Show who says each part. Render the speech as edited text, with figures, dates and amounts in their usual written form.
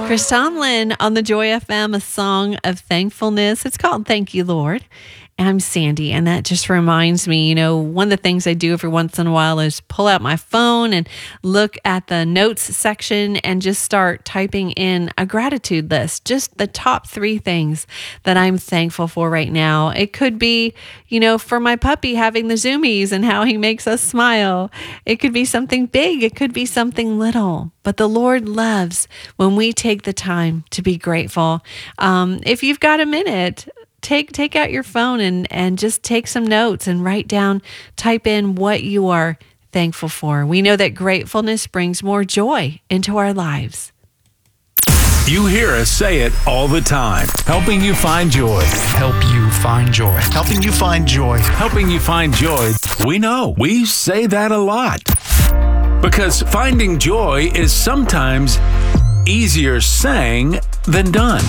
Speaker 1: Chris Tomlin on the Joy FM, a song of thankfulness. It's called Thank You, Lord. And I'm Sandy, and that just reminds me, one of the things I do every once in a while is pull out my phone and look at the notes section and just start typing in a gratitude list, just the top 3 things that I'm thankful for right now. It could be, for my puppy having the zoomies and how he makes us smile. It could be something big. It could be something little. But the Lord loves when we take the time to be grateful. If you've got a minute, take out your phone and just take some notes and write down, type in what you are thankful for. We know that gratefulness brings more joy into our lives.
Speaker 2: You hear us say it all the time. Helping you find joy.
Speaker 3: Help you find joy. Helping you find joy.
Speaker 2: Helping you find joy. We know. We say that a lot. Because finding joy is sometimes easier saying than done.